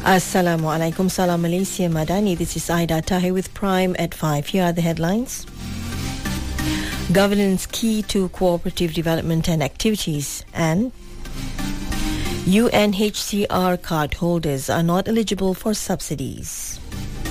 Assalamu alaikum, Salam Malaysia Madani. This is Aida Tahir with Prime at 5. Here are the headlines. Governance key to cooperative development and activities, and UNHCR card holders are not eligible for subsidies.